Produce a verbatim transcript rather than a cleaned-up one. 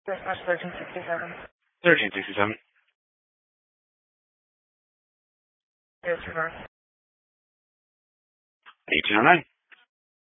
Dispatch thirteen sixty-seven. thirteen sixty-seven. Yes, reverse. eighteen oh nine.